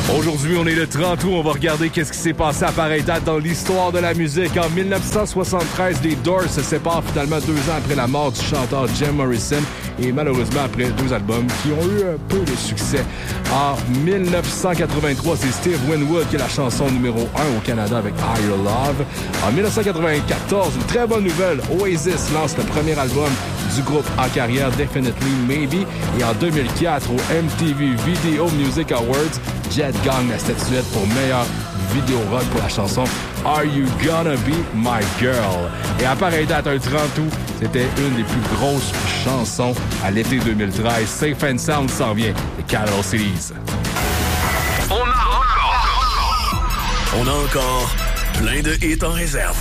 Aujourd'hui, on est le 30 août. On va regarder qu'est-ce qui s'est passé à pareille date dans l'histoire de la musique. En 1973, les Doors se séparent finalement 2 ans après la mort du chanteur Jim Morrison et malheureusement après 2 albums qui ont eu un peu de succès. En 1983, c'est Steve Winwood qui est la chanson numéro 1 au Canada avec Higher Love. En 1994, une très bonne nouvelle, Oasis lance le premier album du groupe en carrière, Definitely Maybe. Et en 2004, au MTV Video Music Awards, Jet gagne la statuette pour meilleure vidéo rock pour la chanson Are You Gonna Be My Girl? Et à pareille date, un 30 août, c'était une des plus grosses chansons à l'été 2013. Safe and Sound s'en vient, les Capital Cities. On a encore plein de hits en réserve.